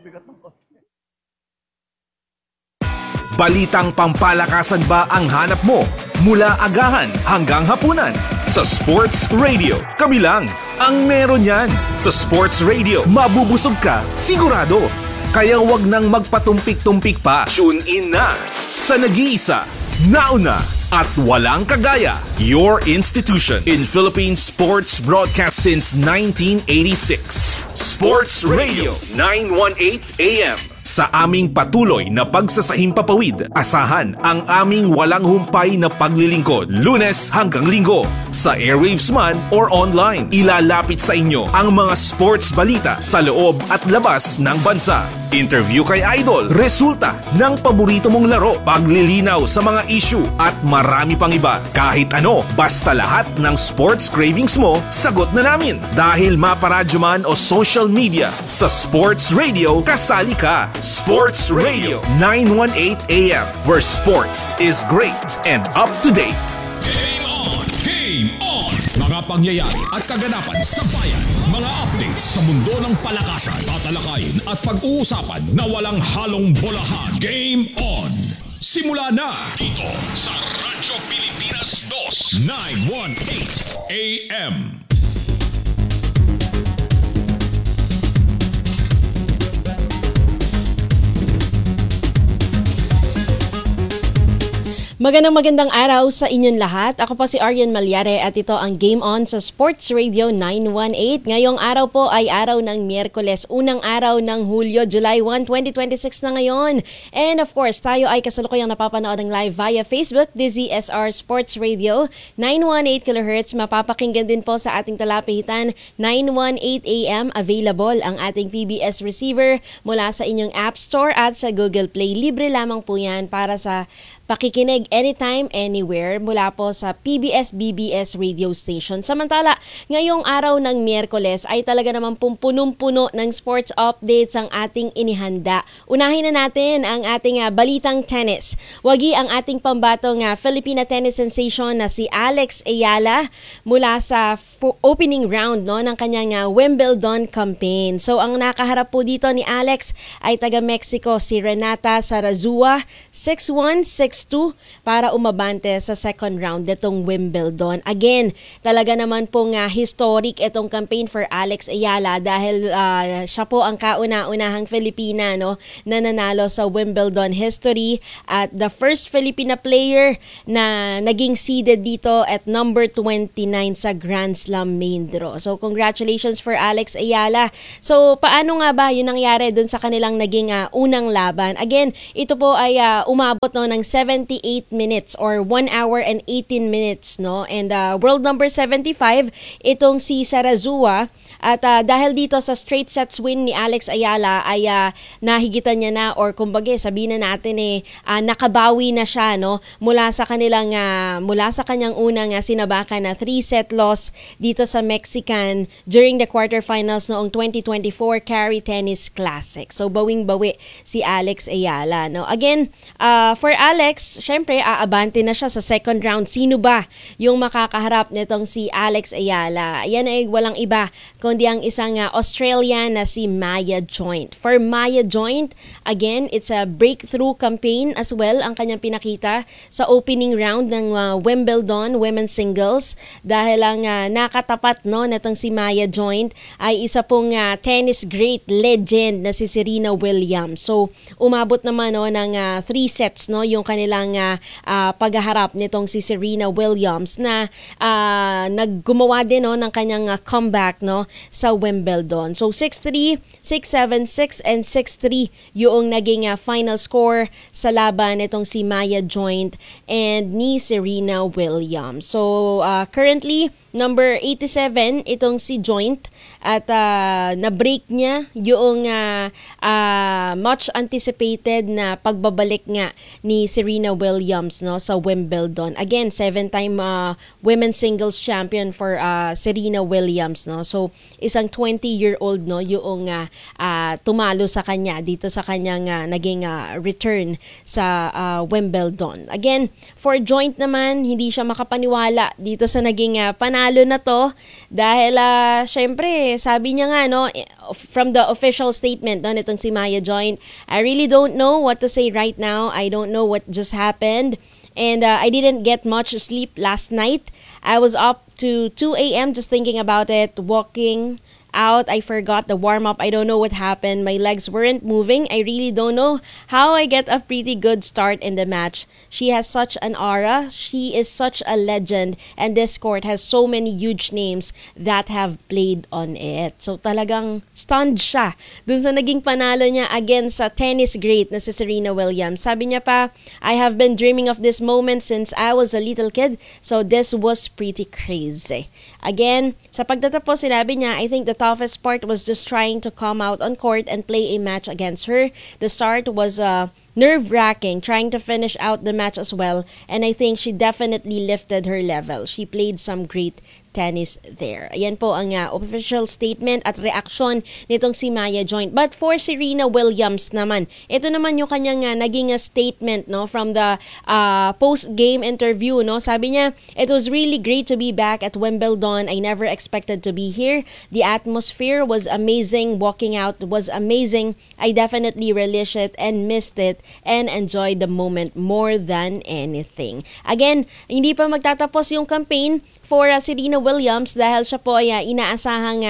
Balitang pampalakasan ba ang hanap mo? Mula agahan hanggang hapunan. Sa Sports Radio, kami lang ang meron yan. Sa Sports Radio, mabubusog ka, sigurado. Kaya wag nang magpatumpik-tumpik pa. Tune in na sa nag-iisa, nauna at walang kagaya. Your institution in Philippine sports broadcast since 1986. Sports Radio 918 AM. Sa aming patuloy na pagsasahimpapawid, asahan ang aming walang humpay na paglilingkod. Lunes hanggang Linggo, sa airwaves man or online. Ilalapit sa inyo ang mga sports balita sa loob at labas ng bansa. Interview kay Idol, resulta ng paborito mong laro, paglilinaw sa mga issue at marami pang iba. Kahit ano, basta lahat ng sports cravings mo, sagot na namin. Dahil maparadyo man o social media, sa Sports Radio, kasali ka. Sports Radio 918 AM, where sports is great and up to date. Game on! Game on! Mga pangyayari at kaganapan sa bayan. Mga updates sa mundo ng palakasan, tatalakayin at pag-uusapan na walang halong bolahan. Game on! Simula na dito sa Radyo Pilipinas 2 918 AM. Magandang araw sa inyong lahat. Ako po si Arian Malyare at ito ang Game On sa Sports Radio 918. Ngayong araw po ay araw ng Miyerkules, unang araw ng Hulyo, July 1, 2026 na ngayon. And of course, tayo ay kasalukuyang napapanood ng live via Facebook, DZSR Sports Radio, 918 kHz. Mapapakinggan din po sa ating talapitan, 918 AM. Available ang ating PBS receiver mula sa inyong App Store at sa Google Play. Libre lamang po yan para sa pakikinig anytime, anywhere mula po sa PBS-BBS radio station. Samantala, ngayong araw ng Miyerkules ay talaga naman punong-puno ng sports updates ang ating inihanda. Unahin na natin ang ating balitang tennis. Wagi ang ating pambatong Filipina tennis sensation na si Alex Ayala mula sa opening round ng kanyang Wimbledon campaign. So ang nakaharap po dito ni Alex ay taga Mexico si Renata Zarazua, 6-1, 6-2 para umabante sa second round nitong Wimbledon. Again, talaga naman pong historic itong campaign for Alex Ayala dahil siya po ang kauna-unahang Filipina na nanalo sa Wimbledon history at the first Filipina player na naging seeded dito at number 29 sa Grand Slam main draw. So congratulations for Alex Ayala. So paano nga ba yun nangyari dun sa kanilang naging unang laban? Again, ito po ay umabot ng 78 minutes or 1 hour and 18 minutes. And world number 75, itong si Zarazua. At dahil dito sa straight sets win ni Alex Ayala ay nahigitan niya na or kumbaga sabihin na natin nakabawi na siya mula sa kanyang unang sinabakan na 3-set loss dito sa Mexican during the quarterfinals noong 2024 Cari Tennis Classic. So bawing-bawi si Alex Ayala. Again, for Alex, syempre aabante na siya sa second round. Sino ba yung makakaharap nitong si Alex Ayala? Yan ay walang iba kundi ang isang Australian na si Maya Joint. For Maya Joint, again, it's a breakthrough campaign as well ang kanyang pinakita sa opening round ng Wimbledon women's singles dahil ang nakatapat netong si Maya Joint ay isa pong tennis great legend na si Serena Williams. So, umabot naman ng 3 sets yung kanilang paghaharap nitong si Serena Williams na naggumawa din ng kanyang comeback sa Wimbledon. So 6-3, 6-7, 6 and 6-3 yung naging final score sa laban nitong si Maya Joint and ni Serena Williams. So currently number 87 itong si Joint at na-break niya yung much anticipated na pagbabalik nga ni Serena Williams sa Wimbledon. Again, 7-time women's singles champion for Serena Williams. So isang 20-year-old yung tumalo sa kanya dito sa kanyang naging return sa Wimbledon. Again, for Joint naman, hindi siya makapaniwala dito sa naging panalo na to dahil syempre sabi niya nga from the official statement nitong si Maya Joint, I really don't know what to say right now. I don't know what just happened and I didn't get much sleep last night. I was up to 2 a.m. just thinking about it, walking out. I forgot the warm-up. I don't know what happened. My legs weren't moving. I really don't know how I get a pretty good start in the match. She has such an aura. She is such a legend. And this court has so many huge names that have played on it. So talagang stunned siya dun sa naging panalo niya against sa tennis great na si Serena Williams. Sabi niya pa, I have been dreaming of this moment since I was a little kid. So this was pretty crazy. Again, sa pagtatapos, sinabi niya, I think the toughest part was just trying to come out on court and play a match against her. The start was nerve-wracking, trying to finish out the match as well. And I think she definitely lifted her level. She played some great tennis there. Ayan po ang official statement at reaksyon nitong si Maya Joint. But for Serena Williams naman, ito naman yung kanyang naging statement from the post-game interview. Sabi niya, it was really great to be back at Wimbledon. I never expected to be here. The atmosphere was amazing. Walking out was amazing. I definitely relished it and missed it and enjoyed the moment more than anything. Again, hindi pa magtatapos yung campaign for Serena Williams dahil siya po ay inaasahang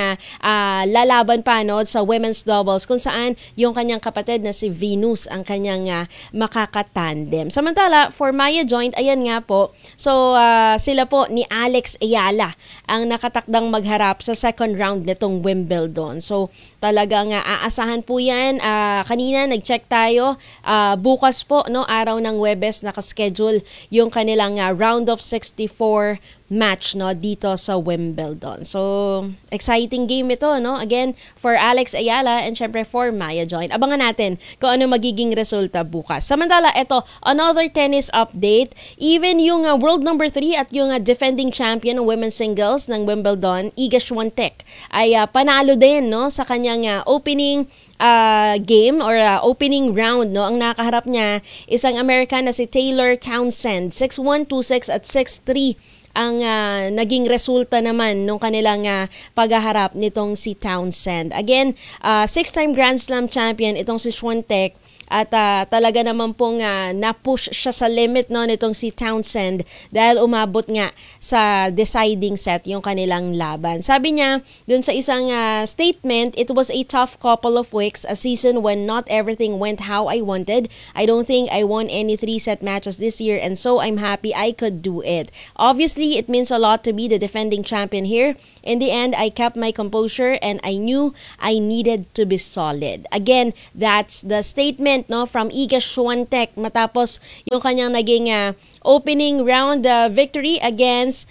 lalaban pa sa women's doubles kung saan yung kanyang kapatid na si Venus ang kanyang makakatandem. Samantala, for Maya Joint, ayan nga po, so sila po ni Alex Ayala ang nakatakdang magharap sa second round nitong Wimbledon. So talagang aasahan po yan. Kanina nag-check tayo, bukas po, araw ng Huwebes, nakaschedule yung kanilang round of 64 match no dito sa Wimbledon. So exciting game ito no, again for Alex Ayala and syempre for Maya Join. Abangan natin kung ano magiging resulta bukas. Samantala ito, another tennis update, even yung world number 3 at yung defending champion ng women's singles ng Wimbledon, Iga Swiatek, ay panalo din no sa kanyang opening game or opening round no. Ang nakaharap niya isang American na si Taylor Townsend, 6-1, 2-6 at 6-3 ang naging resulta naman nung kanilang paghaharap nitong si Townsend. Again, 6-time Grand Slam champion itong si Swiatek. At talaga naman pong na-push siya sa limit no nitong si Townsend dahil umabot nga sa deciding set yung kanilang laban. Sabi niya dun sa isang statement, "It was a tough couple of weeks, a season when not everything went how I wanted. I don't think I won any 3-set matches this year and so I'm happy I could do it. Obviously, it means a lot to be the defending champion here. In the end, I kept my composure and I knew I needed to be solid." Again, that's the statement no from Iga Swiatek matapos yung kanyang naging opening round victory against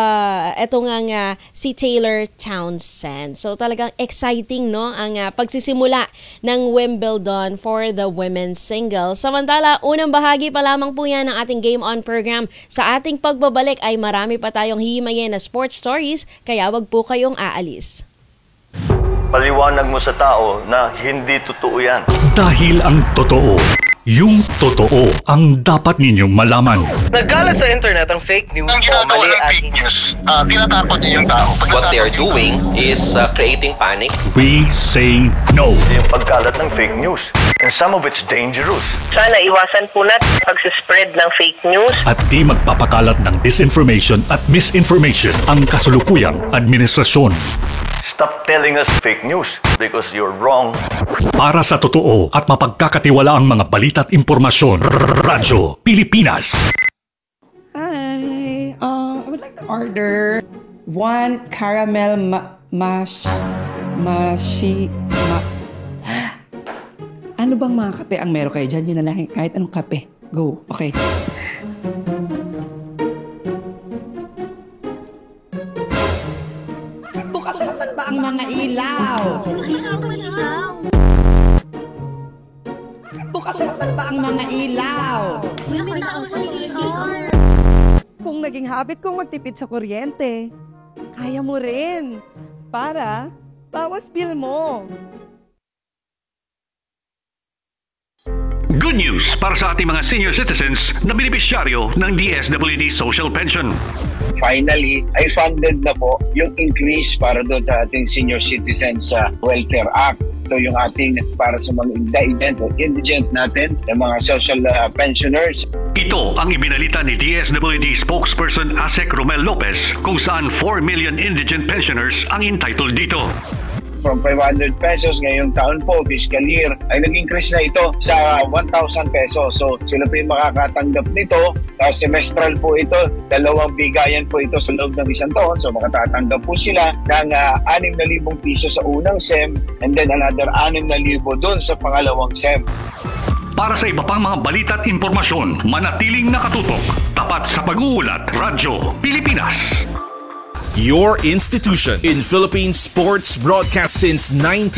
eto nga si Taylor Townsend. So talagang exciting no ang pagsisimula ng Wimbledon for the women's singles. Samantala, unang bahagi pa lamang po yan ng ating Game On program. Sa ating pagbabalik ay marami pa tayong hihimayin na sports stories, kaya wag po kayong aalis. Paliwanag mo sa tao na hindi totoo yan. Dahil ang totoo, yung totoo ang dapat ninyong malaman. Nagkalat sa internet ang fake news o mali at fake news. Tinatapon niyo yung tao. What they are doing is creating panic. We say no. Yung pagkalat ng fake news. And some of it's dangerous. Sana iwasan po natin pag-spread ng fake news. At di magpapakalat ng disinformation at misinformation ang kasulukuyang administrasyon. Stop telling us fake news because you're wrong. Para sa totoo at mapagkakatiwalaang mga balita at impormasyon, Radyo Pilipinas. Hi, I would like to order 1 caramel Ano bang mga kape ang meron kayo dyan? Yun na lang, kahit anong kape. Go, okay. Bukas naman ba ang mga ilaw? Bukas naman ba ang mga ilaw? Kung naging habit kong magtipid sa kuryente, kaya mo rin. Para bawas bill mo. Good news para sa ating mga senior citizens na benepisyaryo ng DSWD Social Pension. Finally, ay funded na po yung increase para doon sa ating Senior Citizens Welfare Act. Ito yung ating para sa mga indigent natin, yung mga social pensioners. Ito ang ibinalita ni DSWD spokesperson ASEC Romel Lopez kung saan 4 million indigent pensioners ang entitled dito. From 500 pesos ngayong taon po, fiscal year, ay nag-increase na ito sa 1,000 pesos. So sila po yung makakatanggap nito. Semestral po ito, 2 bigayan po ito sa loob ng isang taon. So makatatanggap po sila ng 6,000 piso sa unang SEM and then another 6,000 doon sa pangalawang SEM. Para sa iba pang mga balita at impormasyon, manatiling nakatutok, tapat sa pag-uulat, Radyo Pilipinas. Your institution in Philippine sports broadcast since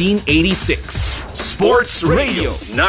1986. Sports Radio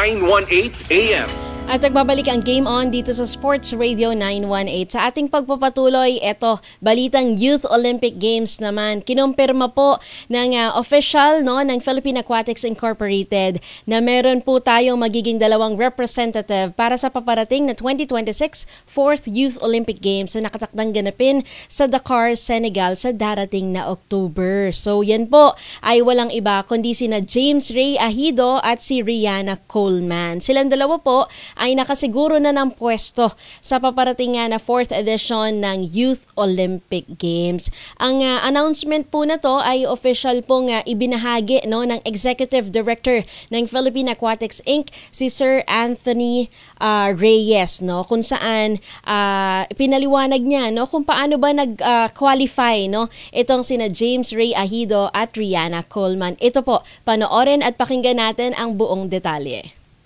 918 AM. At nagbabalik ang Game On dito sa Sports Radio 918. Sa ating pagpapatuloy, eto, balitang Youth Olympic Games naman. Kinumpirma po ng official no, ng Philippine Aquatics Incorporated na meron po tayong magiging 2 representative para sa paparating na 2026 4th Youth Olympic Games na nakatakdang ganapin sa Dakar, Senegal sa darating na October. So yan po ay walang iba kundi sina James Ray Ahido at si Rihanna Coleman. Silang dalawa po ay nakasiguro na ng pwesto sa paparating nga na 4th edition ng Youth Olympic Games. Ang announcement po na to ay official pong ibinahagi no, ng Executive Director ng Philippine Aquatics Inc., si Sir Anthony Reyes, no, kung saan pinaliwanag niya no, kung paano ba nag-qualify no, itong sina James Ray Ahido at Rihanna Coleman. Ito po, panoorin at pakinggan natin ang buong detalye.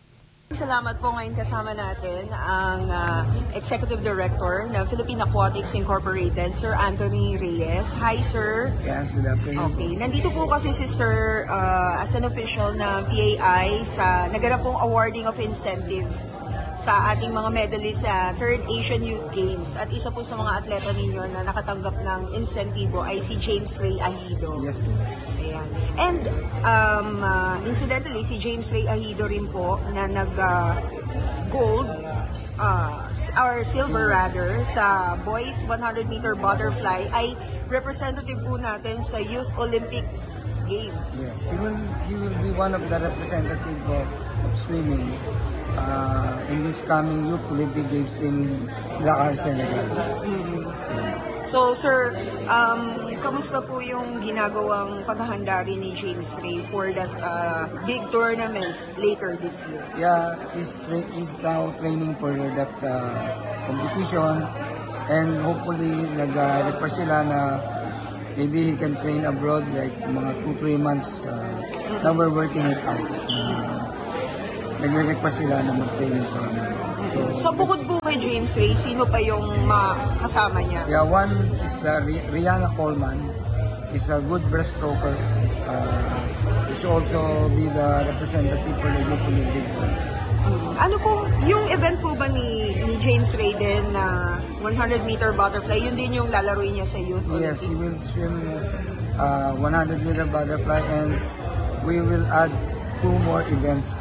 Salamat po, ngayon kasama natin ang Executive Director ng Philippine Aquatics Incorporated, Sir Anthony Reyes. Hi, sir. Yes, good afternoon. Okay, nandito po kasi si Sir as an official ng PAI sa naganap pong awarding of incentives sa ating mga medalists sa 3rd Asian Youth Games. At isa po sa mga atleta ninyo na nakatanggap ng insentibo ay si James Ray Ahido. Yes po. Ayan. And incidentally, si James Ray Ahido rin po na nag-gold or silver rather sa boys 100 meter butterfly ay representative po natin sa Youth Olympic Games. Yes, he will be one of the representative of swimming in this coming Youth Olympic Games in Dakar, Senegal. So, sir, kamusta po yung ginagawang paghahanda rin ni James Ray for that big tournament later this year? Yeah, he's now training for that competition, and hopefully nag-request sila na maybe he can train abroad like mga 2-3 months. Now we're working it out. Nagre-request sila na mag-training for him. So, bukod po kay James Ray, sino pa yung kasama niya? Yeah, one is the Rihanna Coleman. Is a good breaststroker. She should also be the representative for the Youth Olympic. Ano po, yung event po ba ni James Ray din na 100 meter butterfly, yun din yung lalaroin niya sa Youth Olympics? Yes, he will swim 100 meter butterfly, and we will add 2 more events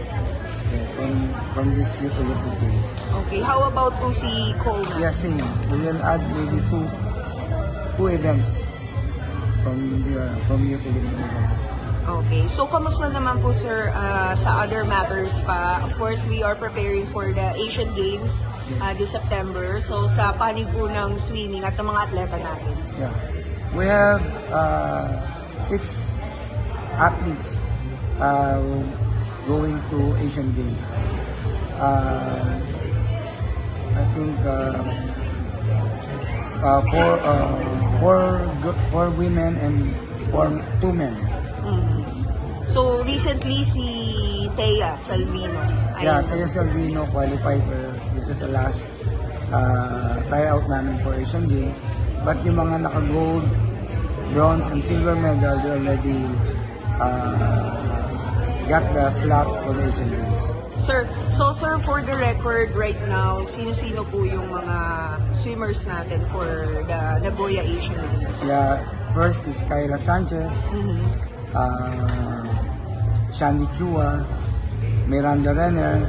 from this Youth Olympic Games. Okay, how about po si Coleman? Yes, we will add maybe 2 events from Youth Olympic Games. Okay, so kamusta naman po, sir, sa other matters pa? Of course, we are preparing for the Asian Games this September. So sa panig po ng swimming at ng mga atleta natin? Yeah, we have 6 athletes going to Asian Games. I think 4 women and 2 men. So recently si Thea Salvino. Yeah, Thea Salvino qualified for this is the last tryout namin for Asian Games. But yung mga naka-gold, bronze, and silver medal, they already got the slot for the Asian Games. Sir, for the record right now, sino-sino po yung mga swimmers natin for the Nagoya Asian Games? Yeah, first is Kyla Sanchez, Shandy Chua, Miranda Renner,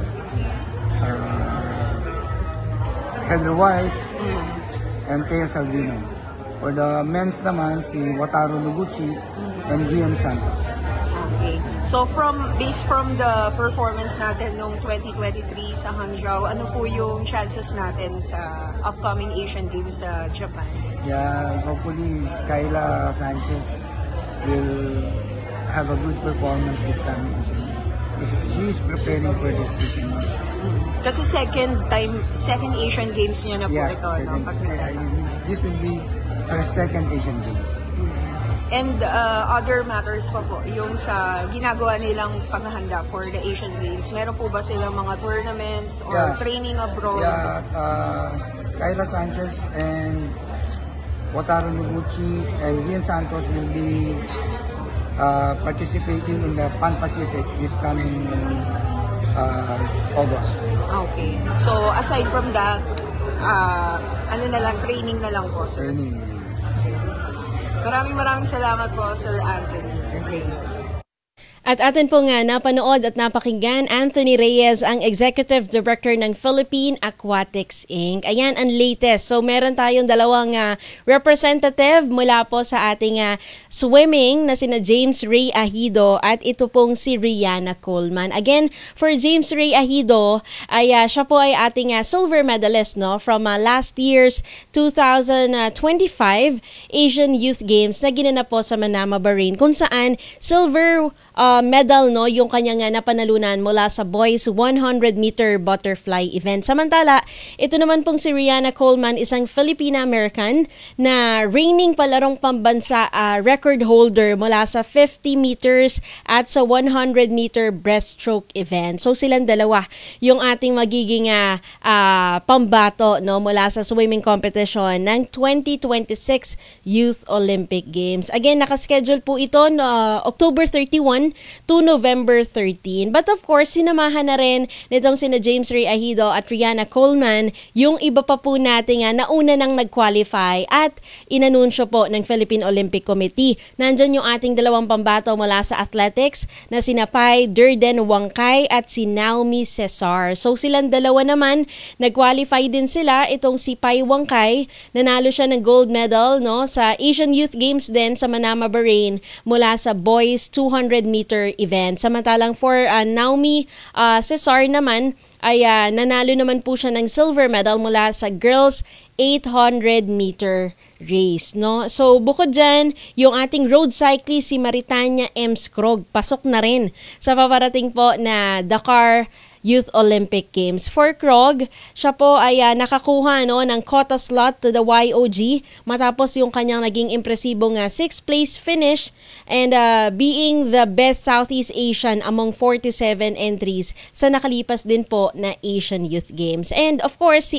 Heather White, and Thea Salvino. For the men's naman, si Wataru Noguchi and Gian Santos. Okay. So based from the performance natin noong 2023 sa Hangzhou, ano po yung chances natin sa upcoming Asian Games sa Japan? Yeah, hopefully Kyla Sanchez will have a good performance this coming Asian Games. She's preparing for this Asian Games. Kasi second Asian Games niya na po ito. This will be her second Asian Games. And other matters pa po, yung sa ginagawa nilang paghahanda for the Asian Games, meron po ba silang mga tournaments or training abroad? Yeah, Kyla Sanchez and Wataru Noguchi and Gian Santos will be participating in the Pan Pacific this coming August. Okay. So aside from that, training na lang po, sir? Training. Maraming salamat po, Sir Anthony Reyes. At atin po nga napanood at napakinggan Anthony Reyes, ang Executive Director ng Philippine Aquatics Inc. Ayan ang latest. So meron tayong dalawang representative mula po sa ating swimming na sina James Ray Ahido at ito pong si Rihanna Coleman. Again, for James Ray Ahido, ay siya po ay ating silver medalist from last year's 2025 Asian Youth Games na ginanap po sa Manama, Bahrain, kung saan silver medal, no, yung kanyang napanalunan mula sa boys 100-meter butterfly event. Samantala, ito naman pong si Rihanna Coleman, isang Filipina-American na reigning palarong pambansa record holder mula sa 50 meters at sa 100-meter breaststroke event. So silang dalawa yung ating magiging pambato, no, mula sa swimming competition ng 2026 Youth Olympic Games. Again, nakaschedule po ito October 31 to November 13. But of course, sinamahan na rin nitong sina James Ray Ahido at Rihanna Coleman yung iba pa po nating nauna nang nag-qualify at inanunsyo po ng Philippine Olympic Committee. Nandyan yung ating dalawang pambato mula sa athletics na sina Pai Durden Wangkay at si Naomi Cesar. So silang dalawa naman, nag-qualify din sila. Itong si Pai Wangkay, nanalo siya ng gold medal, no, sa Asian Youth Games din sa Manama, Bahrain mula sa boys 200-meter event. Samantalang for Naomi Cesar naman ay nanalo naman po siya ng silver medal mula sa girls 800-meter race, no? So bukod dyan, yung ating road cyclist si Maritanya M. Scrog pasok na rin sa paparating po na Dakar Youth Olympic Games. For Krog, siya po ay nakakuha, no, ng quota slot to the YOG matapos yung kanyang naging impresibong 6th place finish and being the best Southeast Asian among 47 entries sa nakalipas din po na Asian Youth Games. And of course, si